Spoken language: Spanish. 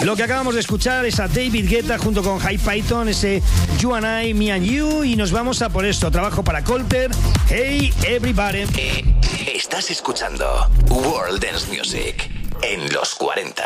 Lo que acabamos de escuchar es a David Guetta junto con High Python, ese You and I, Me and You, y nos vamos a por esto. Trabajo para Colter. Hey everybody. Estás escuchando World Dance Music en los 40.